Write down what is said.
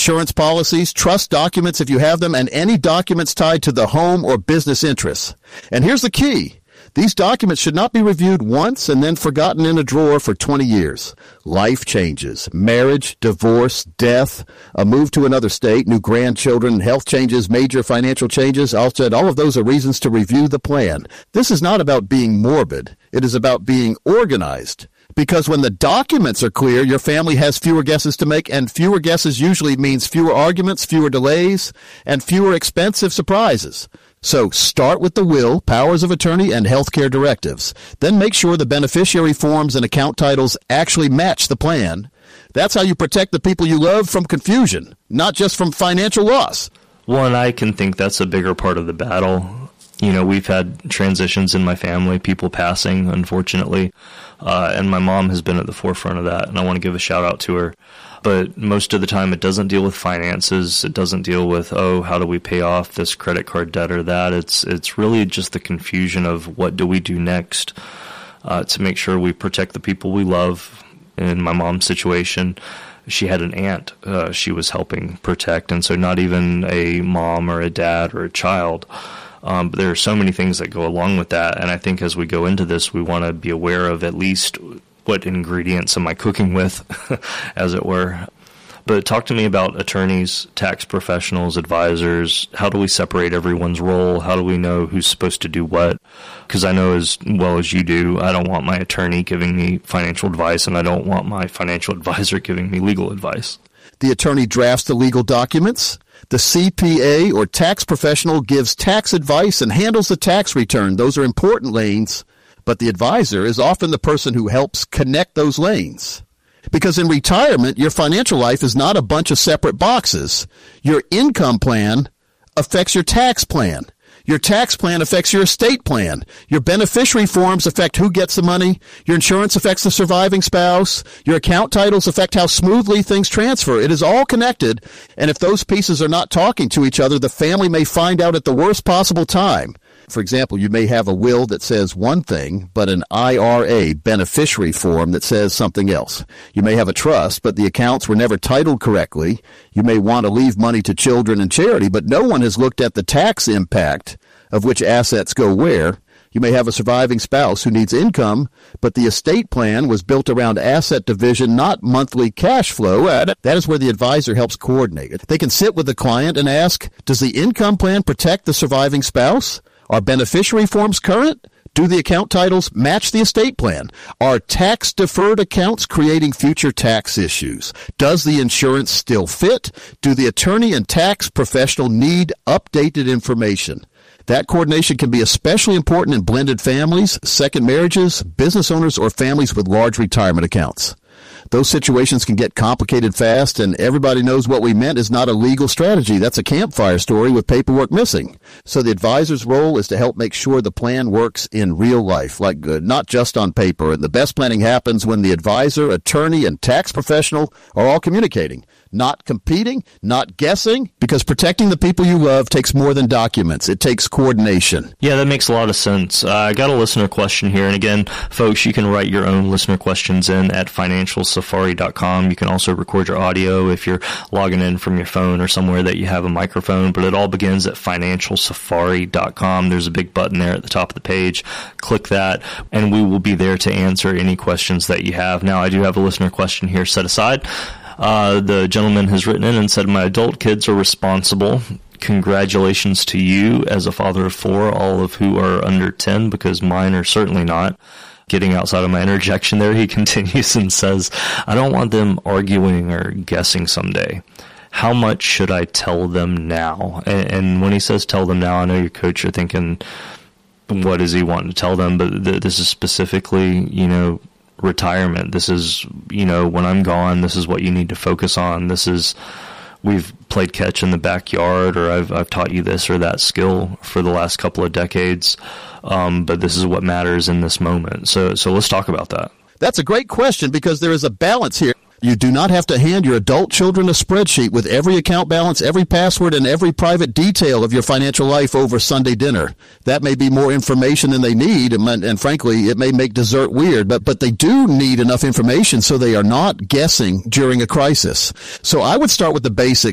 insurance policies, trust documents if you have them, and any documents tied to the home or business interests. And here's the key. These documents should not be reviewed once and then forgotten in a drawer for 20 years. Life changes, marriage, divorce, death, a move to another state, new grandchildren, health changes, major financial changes. All of those are reasons to review the plan. This is not about being morbid. It is about being organized. Because when the documents are clear, your family has fewer guesses to make, and fewer guesses usually means fewer arguments, fewer delays, and fewer expensive surprises. So start with the will, powers of attorney, and healthcare directives. Then make sure the beneficiary forms and account titles actually match the plan. That's how you protect the people you love from confusion, not just from financial loss. Well, and I can think that's a bigger part of the battle. You know, we've had transitions in my family, people passing, unfortunately, and my mom has been at the forefront of that, and I want to give a shout out to her. But most of the time it doesn't deal with finances. It doesn't deal with, how do we pay off this credit card debt or that. It's really just the confusion of what do we do next to make sure we protect the people we love. In my mom's situation, she had an aunt she was helping protect, and so not even a mom or a dad or a child. But there are so many things that go along with that, and I think as we go into this, we want to be aware of at least what ingredients am I cooking with, as it were. But talk to me about attorneys, tax professionals, advisors. How do we separate everyone's role? How do we know who's supposed to do what? Because I know as well as you do, I don't want my attorney giving me financial advice, and I don't want my financial advisor giving me legal advice. The attorney drafts the legal documents. The CPA or tax professional gives tax advice and handles the tax return. Those are important lanes. But the advisor is often the person who helps connect those lanes. Because in retirement, your financial life is not a bunch of separate boxes. Your income plan affects your tax plan. Your tax plan affects your estate plan. Your beneficiary forms affect who gets the money. Your insurance affects the surviving spouse. Your account titles affect how smoothly things transfer. It is all connected, and if those pieces are not talking to each other, the family may find out at the worst possible time. For example, you may have a will that says one thing, but an IRA beneficiary form that says something else. You may have a trust, but the accounts were never titled correctly. You may want to leave money to children and charity, but no one has looked at the tax impact of which assets go where. You may have a surviving spouse who needs income, but the estate plan was built around asset division, not monthly cash flow. That is where the advisor helps coordinate it. They can sit with the client and ask, does the income plan protect the surviving spouse? Are beneficiary forms current? Do the account titles match the estate plan? Are tax-deferred accounts creating future tax issues? Does the insurance still fit? Do the attorney and tax professional need updated information? That coordination can be especially important in blended families, second marriages, business owners, or families with large retirement accounts. Those situations can get complicated fast, and everybody knows what we meant is not a legal strategy. That's a campfire story with paperwork missing. So the advisor's role is to help make sure the plan works in real life, not just on paper. And the best planning happens when the advisor, attorney, and tax professional are all communicating, not competing, not guessing, because protecting the people you love takes more than documents. It takes coordination. Yeah, that makes a lot of sense. I got a listener question here. And again, folks, you can write your own listener questions in at financialsafari.com. You can also record your audio if you're logging in from your phone or somewhere that you have a microphone. But it all begins at financialsafari.com. There's a big button there at the top of the page. Click that, and we will be there to answer any questions that you have. Now, I do have a listener question here set aside. The gentleman has written in and said, my adult kids are responsible. Congratulations to you as a father of 4, all of who are under 10, because mine are certainly not. Getting outside of my interjection there, he continues and says, I don't want them arguing or guessing someday. How much should I tell them now? And when he says tell them now, I know your coach, you're thinking, what is he wanting to tell them? But this is specifically, retirement. This is, when I'm gone, this is what you need to focus on. This is, we've played catch in the backyard, or I've taught you this or that skill for the last couple of decades. But this is what matters in this moment. So let's talk about that. That's a great question, because there is a balance here. You do not have to hand your adult children a spreadsheet with every account balance, every password, and every private detail of your financial life over Sunday dinner. That may be more information than they need, and frankly, it may make dessert weird, but they do need enough information so they are not guessing during a crisis. So I would start with the basics.